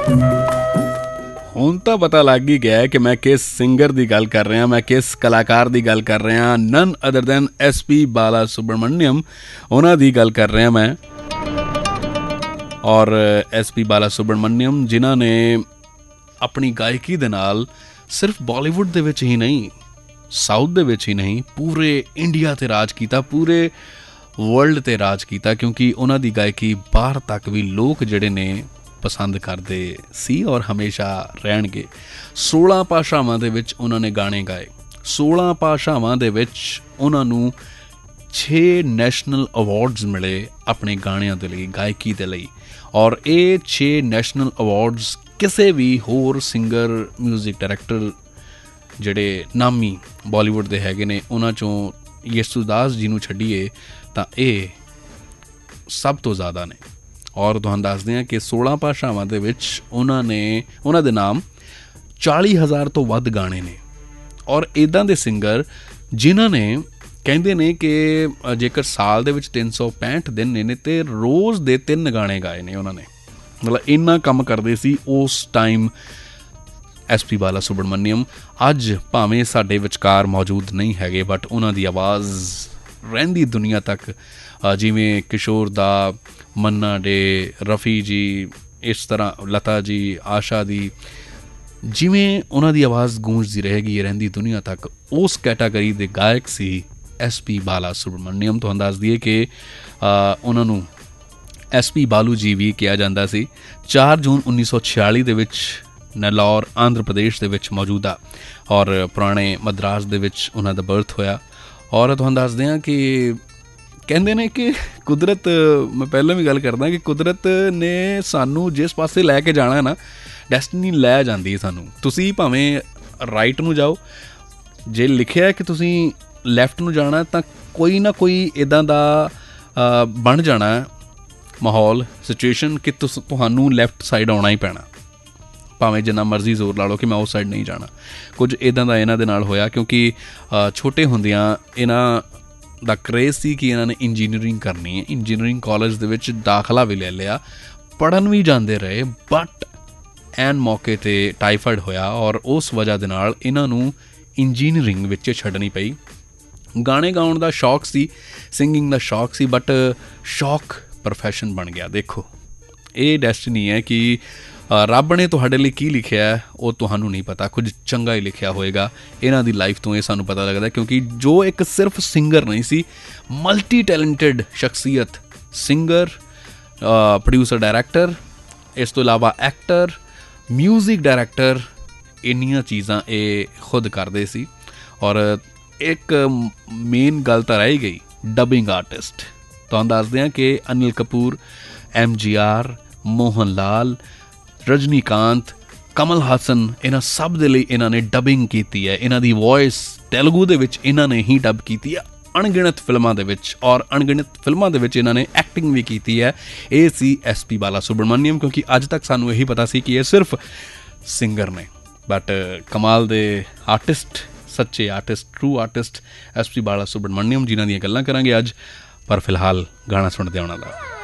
ਹੁਣ ਤਾਂ ਪਤਾ ਲੱਗ ਹੀ ਗਿਆ ਕਿ ਮੈਂ ਕਿਸ ਸਿੰਗਰ ਦੀ ਗੱਲ ਕਰ ਰਿਹਾ, ਮੈਂ ਕਿਸ ਕਲਾਕਾਰ ਦੀ ਗੱਲ ਕਰ ਰਿਹਾ। ਨਨ ਅਦਰ ਦੈਨ SP ਬਾਲਾ ਸੁਬਰਮਨਿਅਮ, ਉਹਨਾਂ ਦੀ ਗੱਲ ਕਰ ਰਿਹਾ ਮੈਂ। ਔਰ SP ਬਾਲਾ ਸੁਬਰਮਨਿਅਮ ਜਿਨ੍ਹਾਂ ਨੇ ਆਪਣੀ ਗਾਇਕੀ ਦੇ ਨਾਲ ਸਿਰਫ ਬਾਲੀਵੁੱਡ ਦੇ ਵਿੱਚ ਹੀ ਨਹੀਂ, ਸਾਊਥ ਦੇ ਵਿੱਚ ਹੀ ਨਹੀਂ, ਪੂਰੇ ਇੰਡੀਆ 'ਤੇ ਰਾਜ ਕੀਤਾ, ਪੂਰੇ ਵਰਲਡ 'ਤੇ ਰਾਜ ਕੀਤਾ, ਕਿਉਂਕਿ ਉਹਨਾਂ ਦੀ ਗਾਇਕੀ ਬਾਹਰ ਤੱਕ ਵੀ ਲੋਕ ਜਿਹੜੇ ਨੇ ਪਸੰਦ ਕਰਦੇ ਸੀ ਔਰ ਹਮੇਸ਼ਾ ਰਹਿਣਗੇ। 16 ਭਾਸ਼ਾਵਾਂ ਦੇ ਵਿੱਚ ਉਹਨਾਂ ਨੇ ਗਾਣੇ ਗਾਏ। 16 ਭਾਸ਼ਾਵਾਂ ਦੇ ਵਿੱਚ ਉਹਨਾਂ ਨੂੰ 6 ਨੈਸ਼ਨਲ ਅਵਾਰਡਸ ਮਿਲੇ ਆਪਣੇ ਗਾਣਿਆਂ ਦੇ ਲਈ, ਗਾਇਕੀ ਦੇ ਲਈ। ਔਰ ਇਹ 6 ਨੈਸ਼ਨਲ ਅਵਾਰਡਸ ਕਿਸੇ ਵੀ ਹੋਰ ਸਿੰਗਰ, ਮਿਊਜ਼ਿਕ ਡਾਇਰੈਕਟਰ ਜਿਹੜੇ ਨਾਮੀ ਬਾਲੀਵੁੱਡ ਦੇ ਹੈਗੇ ਨੇ ਉਹਨਾਂ 'ਚੋਂ ਯੇਸੁਦਾਸ ਜੀ ਨੂੰ ਛੱਡੀਏ ਤਾਂ ਇਹ ਸਭ ਤੋਂ ਜ਼ਿਆਦਾ ਨੇ। ਔਰ ਤੁਹਾਨੂੰ ਦੱਸਦੇ ਹਾਂ ਕਿ 16 ਭਾਸ਼ਾਵਾਂ ਦੇ ਵਿੱਚ ਉਹਨਾਂ ਦੇ ਨਾਮ 40,000 ਤੋਂ ਵੱਧ ਗਾਣੇ ਨੇ। ਔਰ ਇੱਦਾਂ ਦੇ ਸਿੰਗਰ ਜਿਨ੍ਹਾਂ ਨੇ ਕਹਿੰਦੇ ਨੇ ਕਿ ਜੇਕਰ ਸਾਲ ਦੇ ਵਿੱਚ 365 ਦਿਨ ਨੇ ਤੇ ਰੋਜ਼ ਦੇ 3 ਗਾਣੇ ਗਾਏ ਨੇ ਉਹਨਾਂ ਨੇ। ਮਤਲਬ ਇੰਨਾ ਕੰਮ ਕਰਦੇ ਸੀ ਉਸ ਟਾਈਮ SP ਬਾਲਾ ਸੁਬਰਮਨਿਅਮ। ਅੱਜ ਭਾਵੇਂ ਸਾਡੇ ਵਿਚਕਾਰ ਮੌਜੂਦ ਨਹੀਂ ਹੈਗੇ, ਬਟ ਉਹਨਾਂ ਦੀ ਆਵਾਜ਼ ਰਹਿੰਦੀ ਦੁਨੀਆ ਤੱਕ। ਜਿਵੇਂ ਕਿਸ਼ੋਰ ਦਾ, ਮੰਨਾ ਡੇ, ਰਫੀ ਜੀ, ਇਸ ਤਰ੍ਹਾਂ ਲਤਾ ਜੀ, ਆਸ਼ਾ ਦੀ, ਜਿਵੇਂ ਉਹਨਾਂ ਦੀ ਆਵਾਜ਼ ਗੂੰਜਦੀ ਰਹੇਗੀ ਰਹਿੰਦੀ ਦੁਨੀਆ ਤੱਕ, ਉਸ ਕੈਟਾਗਰੀ ਦੇ ਗਾਇਕ ਸੀ SP ਬਾਲਾ ਸੁਬਰਮਨਿਅਮ। ਤੁਹਾਨੂੰ ਦੱਸ ਦਈਏ ਕਿ ਉਹਨਾਂ ਨੂੰ SP ਬਾਲੂ ਜੀ ਵੀ ਕਿਹਾ ਜਾਂਦਾ ਸੀ। 4 ਜੂਨ 1946 ਦੇ ਵਿੱਚ ਨਲੌਰ, ਆਂਧਰਾ ਪ੍ਰਦੇਸ਼ ਦੇ ਵਿੱਚ ਮੌਜੂਦਾ, ਔਰ ਪੁਰਾਣੇ ਮਦਰਾਸ ਦੇ ਵਿੱਚ ਉਹਨਾਂ ਦਾ ਬਰਥ ਹੋਇਆ। ਔਰ ਤੁਹਾਨੂੰ ਦੱਸਦੇ ਹਾਂ ਕਿ ਕਹਿੰਦੇ ਨੇ ਕਿ ਕੁਦਰਤ, ਮੈਂ ਪਹਿਲਾਂ ਵੀ ਗੱਲ ਕਰਦਾ ਕਿ ਕੁਦਰਤ ਨੇ ਸਾਨੂੰ ਜਿਸ ਪਾਸੇ ਲੈ ਕੇ ਜਾਣਾ ਨਾ, ਡੈਸਟਨੀ ਲੈ ਜਾਂਦੀ ਹੈ ਸਾਨੂੰ। ਤੁਸੀਂ ਭਾਵੇਂ ਰਾਈਟ ਨੂੰ ਜਾਓ, ਜੇ ਲਿਖਿਆ ਕਿ ਤੁਸੀਂ ਲੈਫਟ ਨੂੰ ਜਾਣਾ ਤਾਂ ਕੋਈ ਨਾ ਕੋਈ ਇੱਦਾਂ ਦਾ ਬਣ ਜਾਣਾ ਮਾਹੌਲ, ਸਿਚੁਏਸ਼ਨ ਕਿ ਤੁਹਾਨੂੰ ਲੈਫਟ ਸਾਈਡ ਆਉਣਾ ਹੀ ਪੈਣਾ, ਭਾਵੇਂ ਜਿੰਨਾ ਮਰਜ਼ੀ ਜ਼ੋਰ ਲਾ ਲਓ ਕਿ ਮੈਂ ਉਸ ਸਾਈਡ ਨਹੀਂ ਜਾਣਾ। ਕੁਝ ਇੱਦਾਂ ਦਾ ਇਹਨਾਂ ਦੇ ਨਾਲ ਹੋਇਆ, ਕਿਉਂਕਿ ਛੋਟੇ ਹੁੰਦਿਆਂ ਇਹਨਾਂ ਦਾ ਕਰੇਜ਼ ਸੀ ਕਿ ਇਹਨਾਂ ਨੇ ਇੰਜੀਨੀਅਰਿੰਗ ਕਰਨੀ ਹੈ। ਇੰਜੀਨੀਅਰਿੰਗ ਕਾਲਜ ਦੇ ਵਿੱਚ ਦਾਖਲਾ ਵੀ ਲੈ ਲਿਆ, ਪੜ੍ਹਨ ਵੀ ਜਾਂਦੇ ਰਹੇ, ਬਟ ਐਨ ਮੌਕੇ 'ਤੇ ਟਾਈਫਾਇਡ ਹੋਇਆ ਔਰ ਉਸ ਵਜ੍ਹਾ ਦੇ ਨਾਲ ਇਹਨਾਂ ਨੂੰ ਇੰਜੀਨੀਅਰਿੰਗ ਵਿੱਚ ਛੱਡਣੀ ਪਈ। ਗਾਣੇ ਗਾਉਣ ਦਾ ਸ਼ੌਕ ਸੀ, ਸਿੰਗਿੰਗ ਦਾ ਸ਼ੌਕ ਸੀ, ਬਟ ਸ਼ੌਕ ਪ੍ਰੋਫੈਸ਼ਨ ਬਣ ਗਿਆ। ਦੇਖੋ, ਇਹ ਡੈਸਟਨੀ ਹੈ ਕਿ ਰੱਬ ਨੇ ਤੁਹਾਡੇ ਲਈ ਕੀ ਲਿਖਿਆ ਉਹ ਤੁਹਾਨੂੰ ਨਹੀਂ ਪਤਾ, ਕੁਝ ਚੰਗਾ ਹੀ ਲਿਖਿਆ ਹੋਏਗਾ। ਇਹਨਾਂ ਦੀ ਲਾਈਫ ਤੋਂ ਇਹ ਸਾਨੂੰ ਪਤਾ ਲੱਗਦਾ, ਕਿਉਂਕਿ ਜੋ ਇੱਕ ਸਿਰਫ ਸਿੰਗਰ ਨਹੀਂ ਸੀ, ਮਲਟੀ ਟੈਲੈਂਟਡ ਸ਼ਖਸੀਅਤ, ਸਿੰਗਰ, ਪ੍ਰੋਡਿਊਸਰ, ਡਾਇਰੈਕਟਰ, ਇਸ ਤੋਂ ਇਲਾਵਾ ਐਕਟਰ, ਮਿਊਜ਼ਿਕ ਡਾਇਰੈਕਟਰ, ਇੰਨੀਆਂ ਚੀਜ਼ਾਂ ਇਹ ਖੁਦ ਕਰਦੇ ਸੀ। ਔਰ ਇੱਕ ਮੇਨ ਗੱਲ ਤਾਂ ਰਹਿ ਗਈ, ਡਬਿੰਗ ਆਰਟਿਸਟ। ਤੁਹਾਨੂੰ ਦੱਸਦੇ ਹਾਂ ਕਿ ਅਨਿਲ ਕਪੂਰ, MGR, ਮੋਹਨ ਲਾਲ, ਰਜਨੀਕਾਂਤ, ਕਮਲ ਹਾਸਨ, ਇਹਨਾਂ ਸਭ ਦੇ ਲਈ ਇਹਨਾਂ ਨੇ ਡਬਿੰਗ ਕੀਤੀ ਹੈ। ਇਹਨਾਂ ਦੀ ਵੋਇਸ ਤੇਲਗੂ ਦੇ ਵਿੱਚ ਇਹਨਾਂ ਨੇ ਹੀ ਡਬ ਕੀਤੀ ਹੈ ਅਣਗਿਣਤ ਫਿਲਮਾਂ ਦੇ ਵਿੱਚ, ਔਰ ਅਣਗਿਣਤ ਫਿਲਮਾਂ ਦੇ ਵਿੱਚ ਇਹਨਾਂ ਨੇ ਐਕਟਿੰਗ ਵੀ ਕੀਤੀ ਹੈ। ਇਹ ਸੀ SP ਬਾਲਾ ਸੁਬਰਮਨਿਅਮ, ਕਿਉਂਕਿ ਅੱਜ ਤੱਕ ਸਾਨੂੰ ਇਹੀ ਪਤਾ ਸੀ ਕਿ ਇਹ ਸਿਰਫ ਸਿੰਗਰ ਨੇ, ਬਟ ਕਮਾਲ ਦੇ ਆਰਟਿਸਟ, ਸੱਚੇ ਆਰਟਿਸਟ, ਟਰੂ ਆਰਟਿਸਟ SP ਬਾਲਾ ਸੁਬਰਮਨਿਅਮ, ਜਿਨ੍ਹਾਂ ਦੀਆਂ ਗੱਲਾਂ ਕਰਾਂਗੇ ਅੱਜ। ਪਰ ਫਿਲਹਾਲ ਗਾਣਾ ਸੁਣਦੇ ਉਹਨਾਂ ਦਾ।